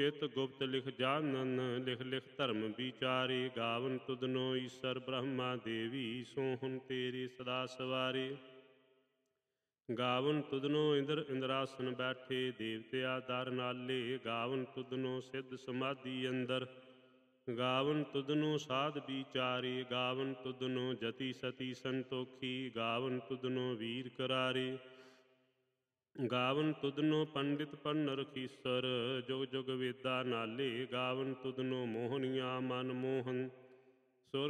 ਚਿਤ ਗੁਪਤ ਲਿਖ ਜਾਨਨ, ਲਿਖ ਲਿਖ ਧਰਮ ਵਿਚਾਰੇ। ਗਾਵਨ ਤੁਧਨੋ ਈਸਰ ਬ੍ਰਹਮਾ ਦੇਵੀ, ਸੋਹਣ ਤੇਰੇ ਸਦਾ ਸਵਾਰੇ। ਗਾਵਨ ਤੁਧਨੋ ਇੰਦਰ ਇੰਦਰਾਸਨ ਬੈਠੇ, ਦੇਵਤਿਆ ਦਰ ਨਾਲੇ। ਗਾਵਨ ਤੁਧਨੋ ਸਿੱਧ ਸਮਾਧੀ ਅੰਦਰ, ਗਾਵਨ ਤੁਧਨੋ ਸਾਧ ਵਿਚਾਰੇ। ਗਾਵਨ ਤੁਧਨੋ ਜਤੀ ਸਤੀ ਸੰਤੋਖੀ, ਗਾਵਨ ਤੁਧਨੋ ਵੀਰ ਕਰਾਰੇ। ਗਾਵਨ ਤੁਧਨੋ ਪੰਡਿਤ ਪੜ੍ਹਨ ਰਖੀਸਰ, ਜੁਗ ਜੁਗ ਵੇਦਾ ਨਾਲੇ। ਗਾਵਨ ਤੁਧਨੋ ਮੋਹਨੀਆ ਮਨ ਮੋਹਨ,